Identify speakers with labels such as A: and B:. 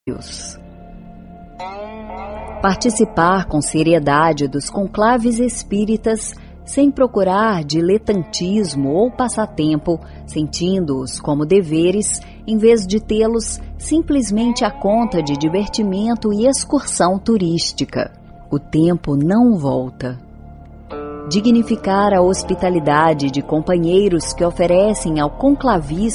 A: Participar com seriedade dos conclaves espíritas, sem procurar diletantismo ou passatempo, sentindo-os como deveres, em vez de tê-los simplesmente à conta de divertimento e excursão turística. O tempo não volta. Dignificar a hospitalidade de companheiros que oferecem ao conclavista